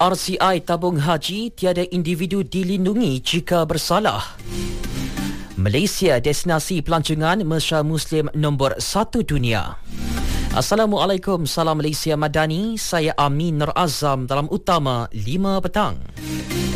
RCI tabung haji tiada individu dilindungi jika bersalah. Malaysia destinasi pelancongan mesra Muslim nombor 1 dunia. Assalamualaikum, salam Malaysia Madani. Saya Amin Nur Azam dalam Utama 5 petang.